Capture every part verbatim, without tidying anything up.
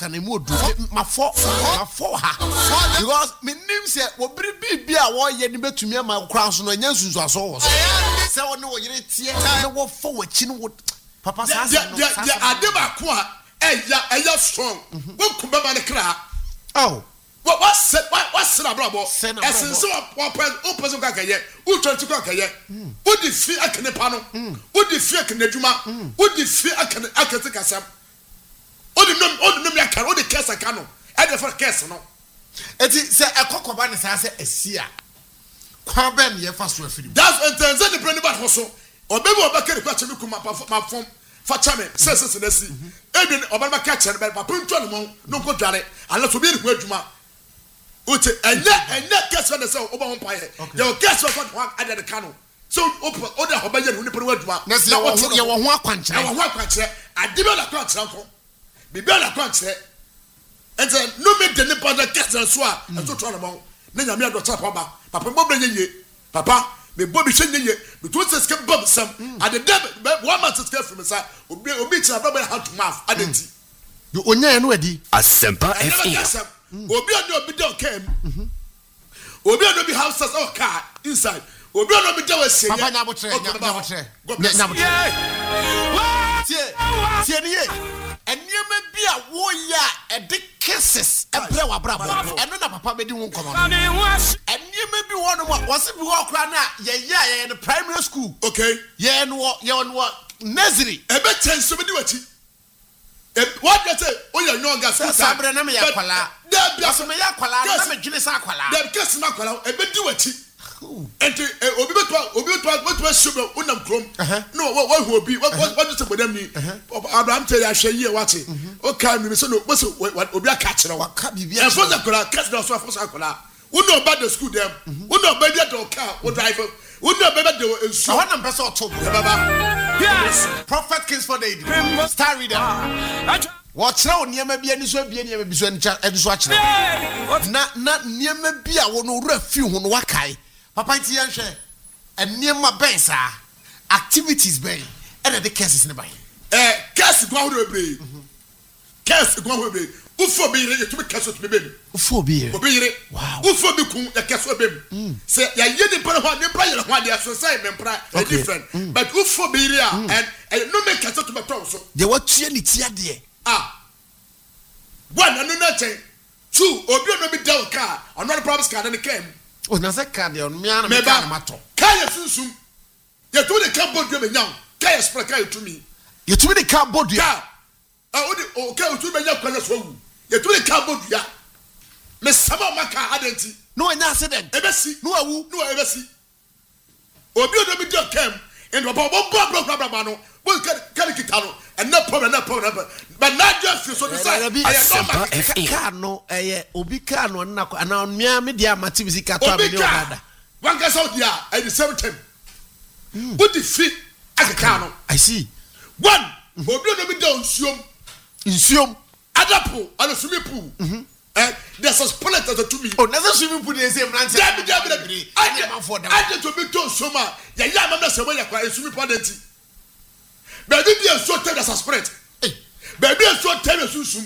can emu odu ma fo ma fo ha because me nim say obiri bibi a wo ye ni betumi ama kra so no nya nsunsu aso wo so say wo ne wo yire tie na wo fo wachi no papa sa sa no ya ade ba ko a eya eya strong wo kumba ba ne kra oh what what said what what said abrabo essence what what person ka kaye wo twenty ka kaye wo di fi akene pa no wo di fi akene adwuma wo di fi akene akete kasam wo di nom wo di nom ya ka wo di kesa ka no e dey for kesa no eti se ekokoba ne sa se asia kwa ben ye fa so afiri that's intense the brand bad hoso obebi obakere kwa chemi kuma pa form fa chame se se se na si ebi obaba ka chere be papa ntwa no mo no ko dware ala so bi ne ko adwuma Uche, and that and that guess when they say over one pie. Your guess what one at the canoe. So open order Hobayan who put word. Now what you want one country. I want country. I did not crunch uncle. Be better country. And then no make the nipper that gets and swap and so try about. Then I made the top about Papa Bobby ye. Papa, me Bobby Shin ye. But what's the skip bump some at the debit one month escape from inside will be a beach and rubber how to mouth. I didn't see. You only ready. A simple F E. Obi no be don came. Obi no be houses or car inside. Obi no be do say. Papa na botre, na botre. Na botre. Tie, tie ni e. Eniema bi a wo ya e de kisses e bre wa brabo. Eno na papa be di won komo. Eniema bi wo no mo, wo se bi wo kra na ye ya ye the primary school. Okay. Ye no ye no nursery. E be chen so be di wachi. What you say? Oh, you're no gas. Sabre na me yakwala. There be me yakwala na me dwene sa akwala. There case na akwala e be di wachi. Enti obi beto obi beto beto sugar unam krom. No what who obi what what you say for them ni. Abraham tell you ahwe ye wachi. O kan me so no so obi aka kire wa. Ka bibia. E for the akwala case na so for akwala. We know about the school them. We know about the car or driver. We know about the ensure. I want person to baba. Yes. Prophet Kings for the Star Reader. Watch now niema bia ni so bia niema bi so ncha ediso akire. Na na niema bia wo no refi ho no wakai. Papa ti yan hwe. Niema ben sa activities ben. E de cases ne ban. Eh case gwa ho rebre. Case gwa ho rebre. Ufo bi yire to be case to be bem. Ufo bi yire. Obi yire. Wow. Ufo bi kun ya case bem. Say ya ye ni pa ho ni pa yire ho ade so say mempra a different. But ufo bi yire and no make case to be talk so. They what tie ni tia de. Ah. One and no chain. Two, obi no be down car. Another promise car and came. Oh, na se car de on me ana me car mato. Kaya sunsum. You to the car board you me now. Kaya spray kaya to me. You to the car board ya. Ah, odi okay to me ya kwanya so wu. You to the car board ya. Me sama maka adenti. No anya accident. Ebesi. No awu. No ebesi. Obi no be down came. And baba baba baba baba no. Well, can kita no. And no problem, no problem. But not just so to say. I am car no, eh, obi car no na na mia me dia mativisi ka to abini ogada. One guy out there at the same time. What the fit as a car? I see. One, obi no be down nsuom. Nsuom. Adapo, and a swimming pool. Eh, there's a split as a to me. Oh, never swimming pool is same ranch. I did for that. I did to be told so much. Ya ya mama se we ya kwa swimming pool denti. Baby be so tell as a spread. Baby so tell as susum.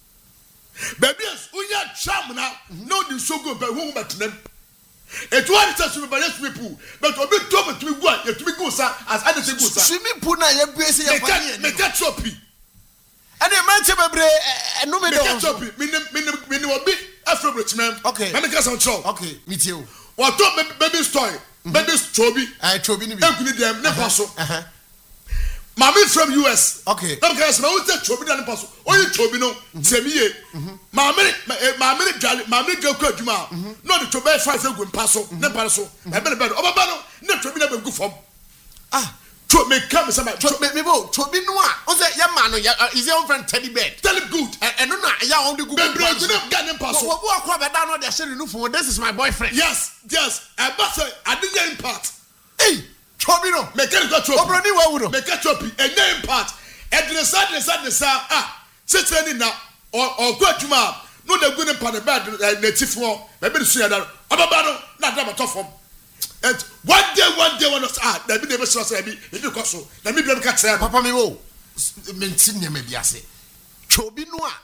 Baby unya cham na no di so go ba hu bat nem. Et one tell swimming by swimming pool. But obi to me to me go, you to me go sir as I dey go sir. Swimming pool na ya buese ya fa ni. Me get choppy. And the man bebre no me don't stop it. Me me me me obi afro bretman. Okay. Let me get some show. Okay, me too. What talk baby story. Baby chobi. I chobi ni bi. Enkuni dem ne paso. Uh-huh. Mami from U S. Okay. Let me get some. Who say chobi na ne paso? Oyi chobi no. Semiye. Mami mami jali mami go kwa juma. No the chobi five say go paso. Ne paso. E be be. Obaba no ne chobi na be go form. Ah. To me come some to me bo to be no a say ya man no is your friend Teddy Bear tell him good and no na ya on the good be bring them get them pass wo wo akwa be da no dey share no phone this is my boyfriend yes yes I but say I didn't impact hey chobi no me can go chobi obroni wa wu no me can chobi and no impact e dresa dresa dresa ah sit any na or go adwuma no dey go ne pa the bed native one me be so ya da obaba no na da to form. And one day, one day, one of us, ah, let me never saw me, maybe because let me be a cat. Papa, me, oh, maintain your mediase. Chobi noa,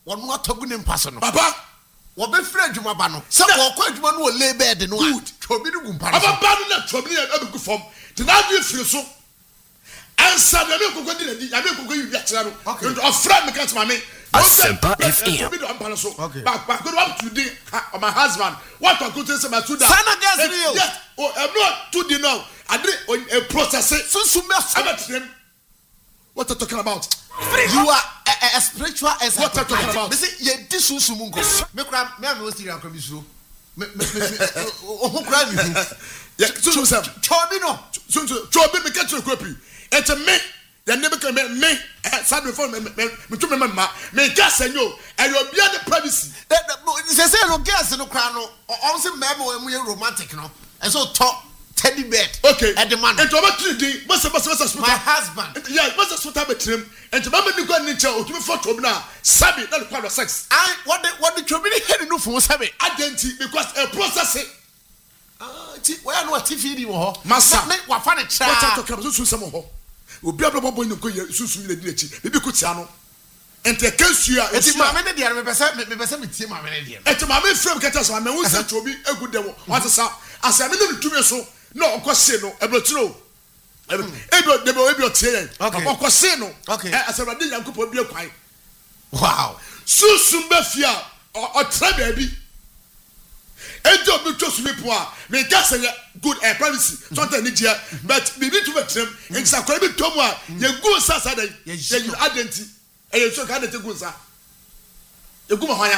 wɔn atogu ne mpa so no papa wɔbɛfrɛ adwuma ba no sɛ wɔkɔ adwuma no wɔ lay bed no a twɔbi no gu mpa no aba ba no na twɔbi no abugu fam te na adu firi so ansa na me kokɔ di na di na me kokɔ yi akyerɛ no nti ɔfrɛ me ka tama me Asempa F M. twɔbi do ampa no so back back go up to the my husband what I could say my student sana gas real yes oh I'm not to the now I did a process so so me what are talking about you are a, a spiritual as what are talking about me say ye di sunsun mu nko me kra me am o siri akra bi suro me me o ho kra mi yeah so so chobi no so so chobi me catch kopi it's me the neighbor can me me sad before me me to me mama me gas enyo and you be the privacy say say no gas no kra no o say me mo emu romantic no and so talk teddy bed okay at the man and to about three day must must must my husband yeah must sort of betrim and to mama ni go ni cha o to me photo na sabi na the quad sex I what the what the chobi ni head no fun sabi identity because a process ah ti where no T V ni wo ho masa me wa fa ne tra what are talking about so so ho obi ablo boy ni ko susu ni di echi bibi ko tia no ente kansu a eti ma me ne dia me pese me pese me tie ma me ne dia eti ma me frame keta so ma wo se chobi egu dem what sa asame no tumi so no okose no eblotiro ebio debo ebio tie yen okose no asame de yankopo bi akwan wow susu be fia o tra baabi ejo bi to sulipo a me gas good air privacy something ni dia but bibi to betrem insakwa bi to mu a ye gu sasa dey ye identity e ye so ka dey gu sa ye gu ma hwanya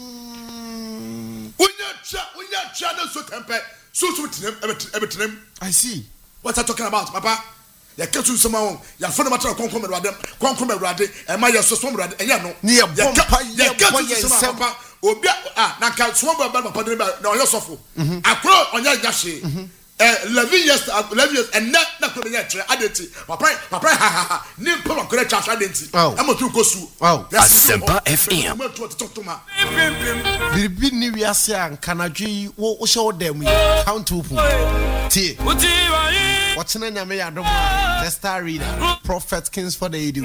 unya twa unya twa na so tempe so so trem ebetrem I see what are talking about papa ya kesu sema won ya fo na matra konkom erade konkom erade e ma ye so so erade e ya no ni ye bompa ye kesu sema papa obi ah na ka so mo ba papa de na oyo sofo akro onya yahye eh eleven years eleven years and na na ko be yatre adenti papa papa ha ha ha ni papa ko re cha adenti e mo tu kosu Asempa F M biribi ni wiase anka na dwi wo wo hye wo dem count open tie watching nyame yadom the star reader prophet kings for the edu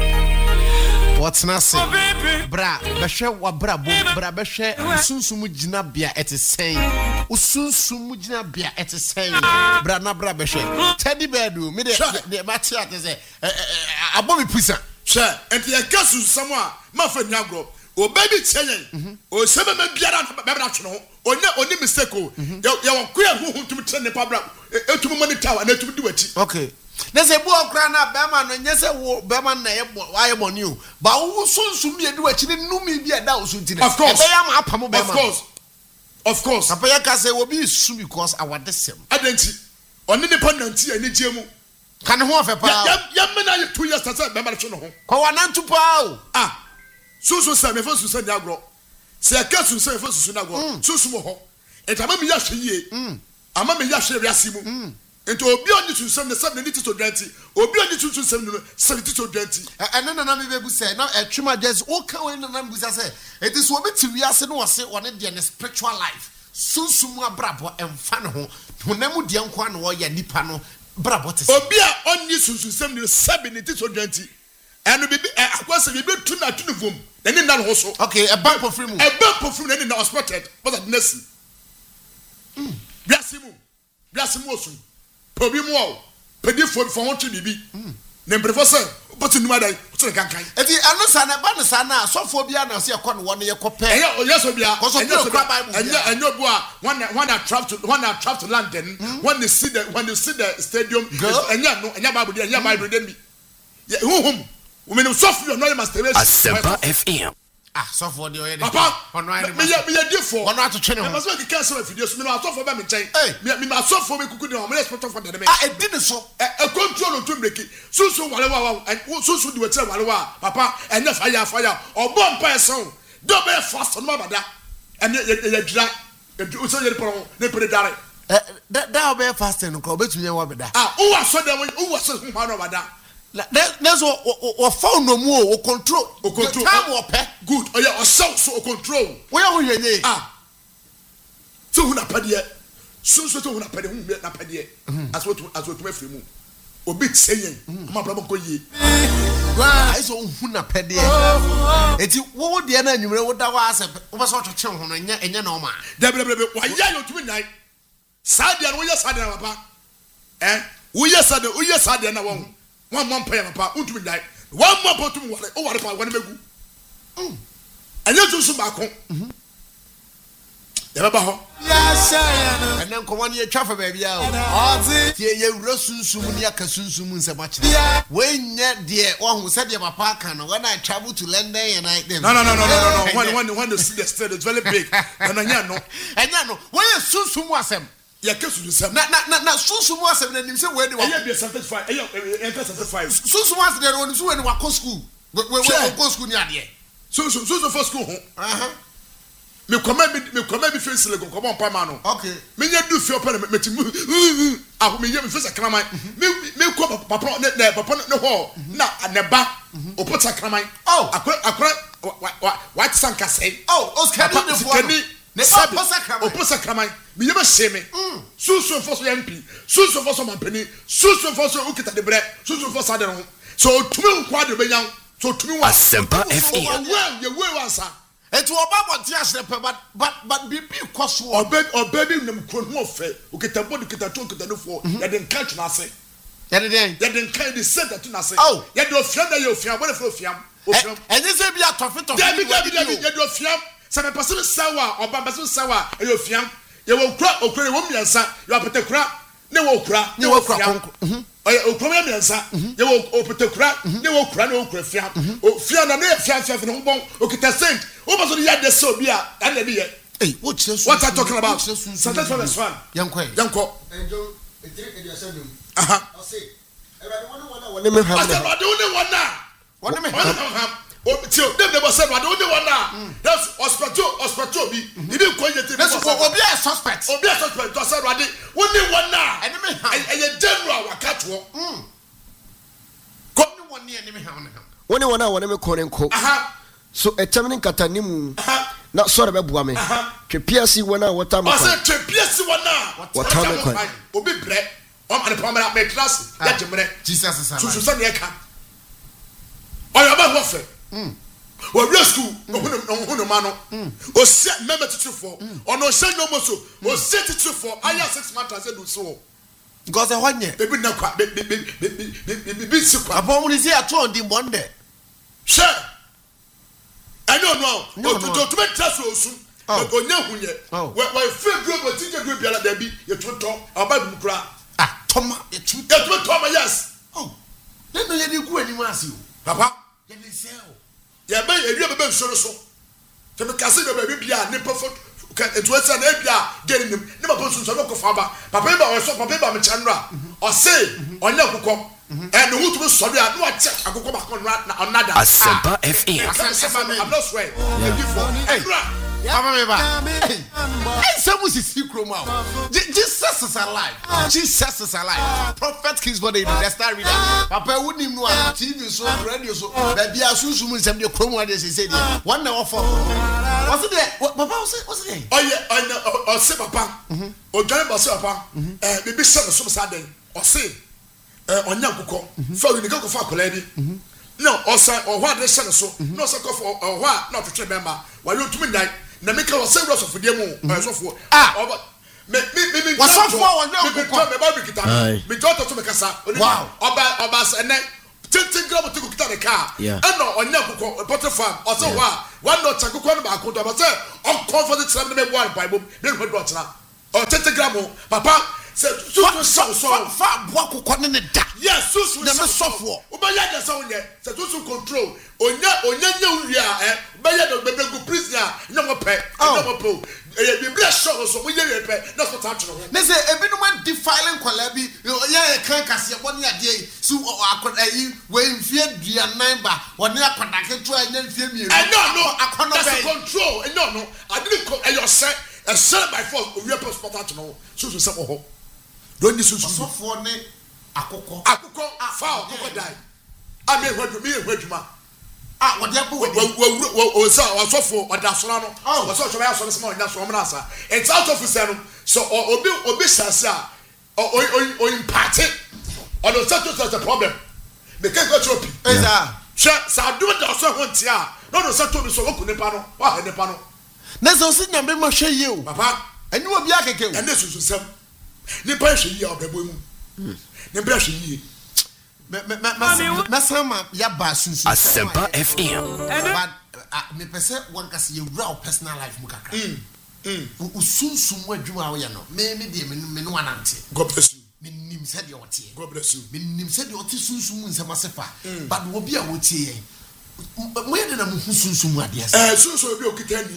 what's na say bra behwe wa bra bom bra behwe sunsumu gina bia etesen usunsumu gina bia etesen bra na bra behwe teddy bedu me de de mati atese abomi pusa she enti ya kasu samwa ma fa nyagro o baby cheyen o sebe ma biara na bebra twe no onya oni mistake o ya won ko ya hu tum tre ne pa bra etum monitor na etum di wati okay na se bu okra na bema no nye se wo bema na ye waye money o ba wo sunsum ye di wachi ne numi bi ada wo sunti ne of course e be ya ma apam bema of course of course papa ya ka se wo bi su because awadesem adenti oni ne pananti ani giemu kan ho ofe pa ya ya me na two years tasa bema twe no ho ko wanantu pa o ah susu sa me fa susu nya agro se ya ka susu me fa susu na agro susu mo ho etama me ya hwe yie ama me ya hwe wiase mu ento obi oni sunsem ne seven ni to twenty obi oni sunsem ne seven to twenty ene na na me bebu say na etwuma just o ka we na na bebu say it is obi ti wiase no wose one de ne spiritual life sunsum abrabo emfa ne ho honam de nko na wo ya nipa no brabo te obi a oni sunsem ne seven to twenty eno bibi akwase bibi tu na tu ne vom na ni na ho so okay a bank of free mu a bank of free na ni na hospital but that nesi mm biase mu biase mu osun obi mu o pedi for for ho twi bibi ne mbrefo se but numa dai o tire kankan eti anu sa na ba ne sa na sofo bia na se ekọ no won ye kope eya o yeso bia enyo bible enyo enyo bu a one one travel to one travel to London when they see the when they see the stadium enyo no enyo bible dey enyo bible dey bi hu hum o me no sofo no masturbation Asempa F M ah sofo de o ye papa me ye me ye defo ono atotwe ne ho e maso ke kan so video so me no asofo ba me nchen me me asofo me kuku de o me respect for the me ah e di ne so e control no to breki so so wale wa so so di we tire wale wa papa enye fire fire obo mpa eson do be fast no mabada ene ye dira e so ye pro ne pre dare da da be fast no ko betumi ye wa beda ah o wa so da o wa so hu ma no bada there's o phone no mu o control o control time o pe good o ya o so so o control we ya ho yenye ah so hu na pade so so so hu na pade hu na pade as what as what me free mu obi tseyen ma bra ko yi I saw Huna Pedi. It's what the enemy would have asked. Was what to tell him and yet no man. Why, yeah, to midnight. Sadia, we just had a papa. Eh? We just had a we just had a one. One month pay a papa, to midnight. One more bottom water. Oh, what about one of them? And you do some back home. Yes, and then come on your traffic, baby. Oh, you Russian Sumunia Kasunsumun so much. When yet, dear one who said your papa can when I travel to London and I then. No, no, no, no, no, no. One, one, one, the state is very big. And I know, and I know, where is Susum was him? Yeah, kiss you, Sam. Not, not, not Susum was him, and you say, where do I be satisfied? Susum was there when you went to school. Where go school near here? Susum, Susum for school. Uh huh. Me come me come me face le come on pamano. Okay. Me nya do fi open me timu. Ah me ye me face kraman. Me me ko papa ne papa ne ho na aneba opota kraman. Oh, akora akora what sanka say. Oh, Oscar de fo. Ne opota kraman. Opota kraman. Me ye me sheme. Susu for so mp. Susu for so mampani. Susu for so ukita de bre. Susu for so de no. So tumi kwa de benyan. So tumi wa. Asempa F M. Well, ye we wansa. It was about Tias, but but but be cost or bed or baby them could more fair. Okay, the body could have told the for that didn't catch Nase. That didn't carry the center to Nase. Oh, yet your friend, your fiam, what if your fiam? And this will be a tough to David, your fiam, some person sour or bambasu sour, and your fiam. You will crack or cry woman, and son, you are put a crap, no will crack, no will crack. O problem yansa ye wo opetekura ne wo kura ne wo kura fia o fia na ne fia fia no bon o kita sent o ba so ya de so bia and na ye eh what what are talking about sometimes for this one yanko yanko enjo etire e dia sedum aha o say everybody one one one me ham na everybody one one na one me ham o tio dem dem say everybody one one na that's hospital hospital bi e dey ko yete bi obi a suspect obi a suspect to say everybody one one na and me ham e general wakato mm ko ni one ni me ham na one one na one me ko nko aha so etamni katanimu na sore be bua me twepiasi one na water me o say twepiasi one na water me kwa obi bre o ma ne pamela me class ya jemre Jesus is alive so so na e ka o ya ba ho fe mm o real school ohunu ohunu ma no o se member teacher for ono se no mo so o se teacher for aya six months as do so because e honye be bi na kwa be be be be si kwa abon mu say ato on di monday she I don't know o to to make trust o su o nya hunye we we free group o teacher group ya da bi ye to to aba bi kura ah toma ye to ye to toma yes oh then no ye di ku ani mu ase o papa ye dey say o ye ba ye wi be so so te me kase be be bia ne perfect etu esa na bia geri nim ne papa so so ko fa ba papa ba o so papa ba me chanra o say onya kokko and who to so bia no check akokko ba ko na another Asempa F M. I'm not swear hey Papa me ba hey some is secret ma Jesus is alive Jesus is alive prophet Kings for the star reader papa woni mu a T V so radio so ba bia sunsun mu nsem de krom wa de se se de one na ofo what's it papa what's it oh yeah oh say papa o join boss papa eh bibi se so sa den o say eh onya kokko fa wi ni kokko fa kola bi no o say o hwa de se so no say kokko o hwa na twetwe member wa yo tumi ndai na make was say rush of dem o so fo ah me me me was so fo o nya kokko me ba bi kita me jota to me kasa wow oba oba se na twenty gram to kita the car and no onya kokko butter farm o so wa one no chakoko no ba ko do ba say on comfort trap me boy bible be ko do tena o twenty gram papa say so so so fa boa kokko ne ne da yes so so na me sofo o ba ya da so onye say so so control onya onya nya wi a eh ba ya do be go prison a nya mo pe nya mo po e bi bla show so mo ye ye pe na so ta tro ho ne say ebinom defiling kwala bi ya kan kase boni ade su akoda yi we mfie duanan ba woni akoda keto anya mfie mienu eh no no akono be control eh no no I didn't eh your say a sell by force o we pe sport at no so so se ho don't this so so for ne akoko akoko fa akoko dai ami ehwadu mi ehwaduma ah wodi abu we o sa o so for odasora no o so so ya so se ma onya so mna sa it's out of se no so obi obi sase a o o impart it on the status of the problem the can go tropi eza hwɛ sa adom da so ho ntia no no sa to bi so woku nipa no wa ha nipa no na so si nyame ma hwɛ yie o papa eni obi akeke o ene susu sam nipa hwɛ yie obebo mu nipa hwɛ yie me me me me sama ya ba sunsun Asempa F M but me pese one kase ye wura personal life mu kakra mm mm usunsun mu adwuma wo ye no me me de me me no anante God bless you me nim se de otie God bless you me nim se de otie sunsun mu nsema sefa but wo bia wo tie ye mo ye de na mu sunsun mu ade ase eh sunsun obi okitani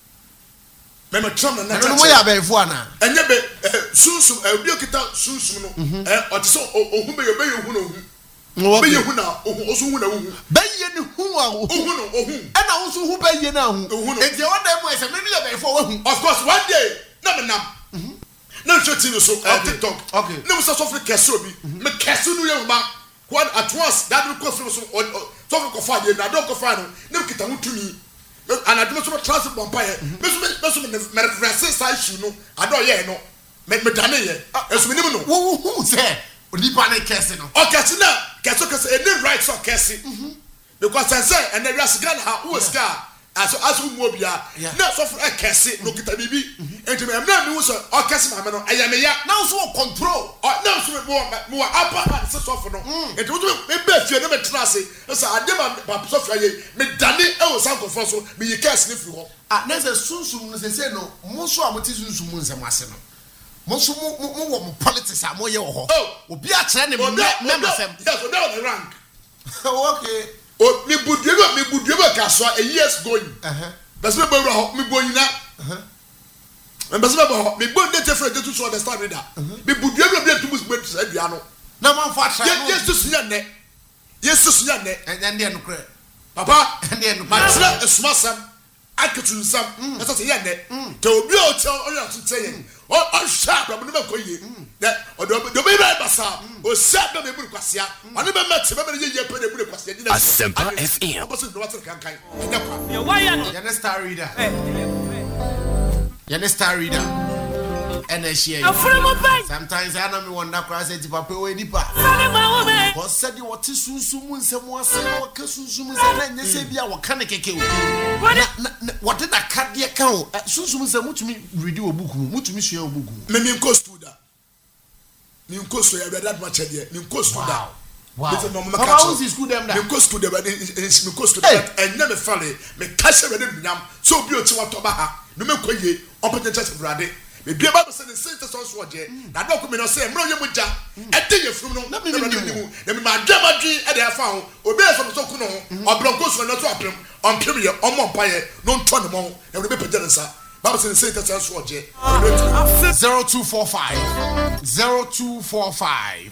me me tram na na no mo ya ba efo ana enye be sunsun obi okita sunsun no eh o te so ohun be yo be yo hu no hu be ye hu na ohun oso hu na hu be ye ni hu a hu ohun no ohun e na wo so hu be ye na hu e je won dem e se me ya be efo wa hu of course one day na me nam na show TV so on TikTok okay na mo so so kese obi me kese no ye ba what at once that will go so so so ko fa ye na do ko fa no na kita hu tumi and I do so transit vampire me so me so me reference sa issue no ado ye no me me dane ye eso me nim no wo hu se onipa na kese no o kese na kese kese any right so kese because I say and the rest Ghana ha who scar as as who mo bia na so for kese no kita bibi enti me na me wo so o kese ma me no aya me ya now so control now so me mo upper hand so for no enti wo me be fie na me trase so ade ma papa so fie me dane e wo san ko so me yi kese ni fi ho ah na se sunsum no se se no mo so amoti sunsum nsem ase no mo so mo mo wo mo politics a mo ye wo ho obi a kire ne member fam yes o down the rank okay o mi budueba mi budueba ka so a years going eh best me bo ho mi bo yina eh and best me bo ho mi bo dey different dey to understand reader mi budueba bi atumus gbe to adua no na man fa tra no yes to sunya ne yes to sunya ne and dey no kre papa and dey no ma tra esuma sam akatu sam esa se ye ne te obi o che o ya to teye o o sharp na me ko ye na o do do be be basa o sharp na me buru kwasia oni be mate be be ye ye pe na buru kwasia di na Asempa F M o so do wat kan kan nya kwa ye why no you star reader you star reader and a share sometimes I know me wonder cross it papa we nipa o said you what sunsum nsem ase o ka sunsum nsem na nyese bia wo ka ne keke o what did that card there kan sunsum nsem mutumi read o book mu mutumi sua o book me me ko studa me ko so ya that much there me ko studa wow this no me ka how is school them that me ko studa but me ko studa and never fale me ka she we dem nyam so bi o ti wato ba ha no me ko ye open church brade me bia ba say the saint so so je na do ko me no say mro ye muja e dey ye frum no na me nimu na me ma dama dwi e dey afa ho obi e so so ku no obronko so no to apem on pem ye omo mpa ye no nto ne mo e we be pagya nsa ba say the saint so so je zero two four five zero two four five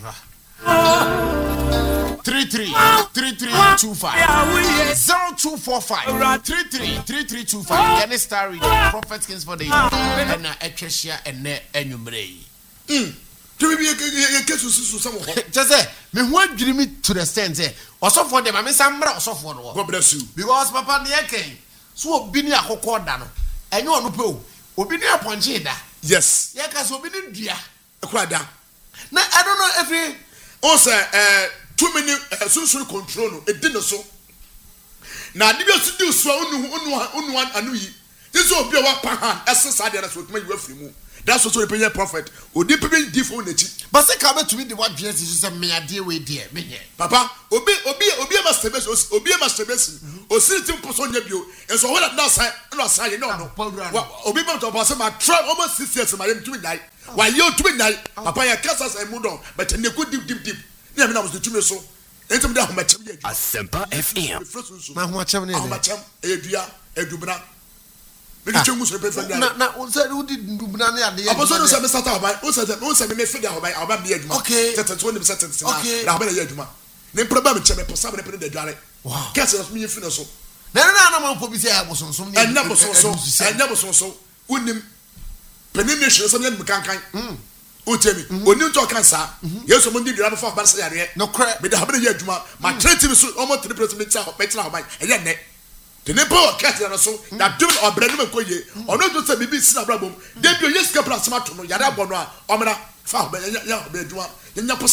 three three three three two five zero two four five three three three three two five. Any star reading Prophet Kings for the and na etwesia ene enwumre mm to be a case so some just say me ho adwiri me to the stand say osofo dem me samra osofo no God bless you because papa ne eken so obi ni akokọ da no enye onu pe o obi ni aponche da yes ye ka so obi ni dua ekura da na I don't know every o say eh too many sunsun control no e di no so na ade bi o di so unu unu unu anu yi this obi wa pa han esesa de na so tuma yi wa firi mu that's what the prayer prophet odi pepe di fo na chi but say ka be to me the what dress is say me ade we there me here papa obi obi obi masturbation obi masturbation o si tim poso nya bio enso ho na say na say ye no no obi be to pass ma try almost six years ma yem tumi dai wa ye tumi dai papa ya kasa say mu don but ne go deep deep deep na me na was tumi so entum da ho ma chem ye Asempa F M na ho chem ne ho ma chem e dua edubra me di chem so pe fe na na o say o di ndubna na ade aposo no say me start abai o say o say me fe da abai abai me eduma tete so ni be tete na na abai ye eduma ne problem chem me posa me pe de dware wow kase no me ye fi no so na na na ma po bi say abosonsom ne enna bosonso enna bosonso unim penin so so ne me kankan mm o temi oni nto kan sa yeso mo ndi dira no fa ba say yare no kre me da abai ye eduma ma treat me so almost three percent me cha me cha abai e ye ne the neighbor kati na so that do obranu me koye ono to say bibi sina brabom de bi yes ka plasma to no yare abo no a omra fa ba ya ya ba eduma nya posa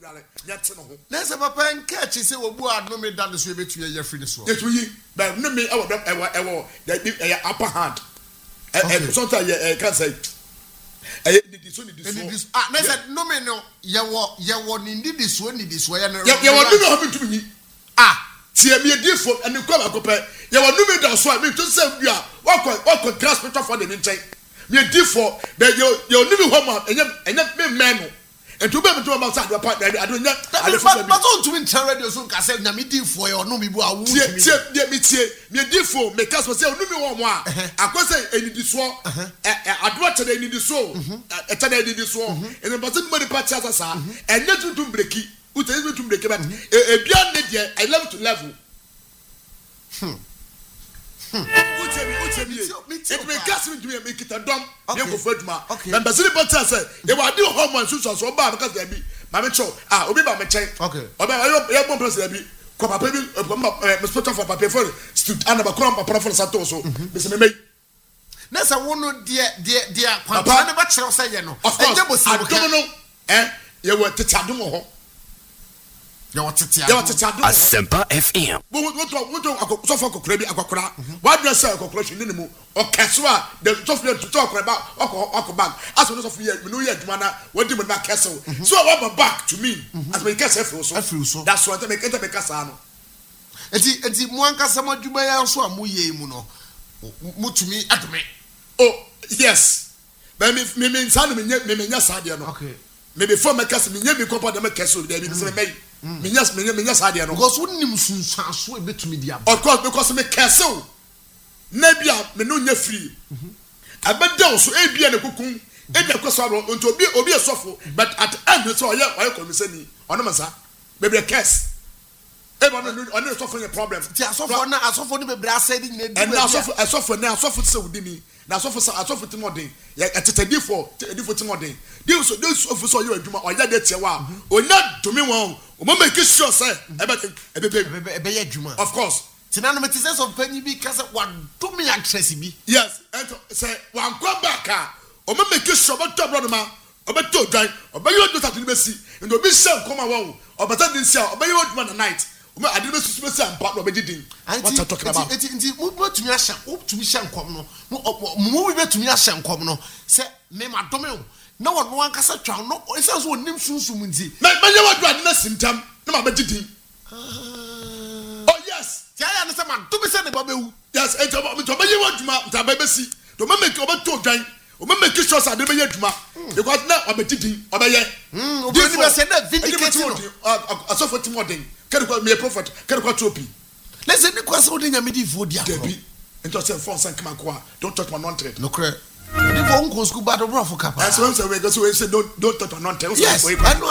dware nyate no ho na se papa nka chi se obu adome da no so ebetu ye free so yetu yi ba no me e wo e wo e wo e upper hand e sometimes e can say e didi so ni diso ah na se no me no ye wo ye wo ni didi so ni diso ye no ye wo no me ho bitu ni ah tie me edifo ene kwa bakope ye wo no me da so a me to say bia wakọ wakọ grasp picture for the nchen me edifo be yo yo no me ho ma enye enye me men no entu be me to ma sa pa I don't nya but on to in radio so ka say nya me edifo ye no me bu awu tie tie me tie me edifo me ka so say no me wo mo a akose enidiso ado tede enidiso e tede enidiso ene but no me party asa sa enye tutum breki uta is tutum breki but e bia ne de I level to level hmm uta mi uta mi it me gas me do me kita dom me go for aduma and basili but say e wa di hormone so so ba because dey bi ma me cho ah obi ba me chen okay obi ya bon president bi ko papa bi me sponsor for papa for student and ba krom papa for sato so me se me me na sa wono de de de kwanta na ba kire say ye no enje bo si adom no eh ye wo tete adom ho ye wo tete ye wo tete adom Asempa F M wo wo to wo to akokso for kokora bi akokora wa dress say akokora hwe ne mu o keso a the soft to to akokora ba akokora bag aso no soft ye me no ye aduma na wodi me na keso so I want back to me as me keso feel so feel so that's what me kenta me kasa no enti enti mo ankasa mo aduma ya so amu ye mu no mutumi adome oh yes but me me me nsa no me me me nya sade no okay me before me kasa me nya me kopa de me keso de bi me me me nya me nya me nya sade no because wonnim sunsan so e betumi dia of course because me keso na bia me no nya free abeda so e bia ne kokun e bia koso ro nto obi obi esofo but at end so oye oye komisani ono masa be be kes e ba no ono esofo ne problem ti asofo na asofo ne bebre asedi ne di na asofo asofo na asofo se wudi mi na asofo sa asofo ti modern ya etetedifo edifo ti modern di so di so so ye adwuma oya de tie wa onya domi won o mo make sure say e be be be ye adwuma of course tinana me tise so panyi bi kase wa domi actress bi yes and say wan come back ah o mo make sure but to brother ma o be to dwan o be yo do that ni be si ndo bi shem come won o be that nsia o be yo adwuma na night o me ade be susu be si ampa no be didin what you talking about enti enti mo betumi ahya o betumi hya nkom no mo mo betumi ahya nkom no se me ma domi o na wo no ankasa twa no e se so onim sunsum nti me me ye wadu ade na simtam na ma be didin oh yes ti aya ne se ma domi se ne ba bewu yes e to me to be ye waduma nta ba be si to me make o be to dwan o me make sure say ade be ye adwuma because na o be didin o be ye mm o be ni be se na vindicate no asofo ti modern kere kwa me prophet kere kwa tropi let's say because we dey nyame di fo dia debi into say phone san kama kwa don't touch my non-trade no cre ni fo nko school bad bro for kapa that's what I'm saying we go so we say don't don't touch my non-trade yes I know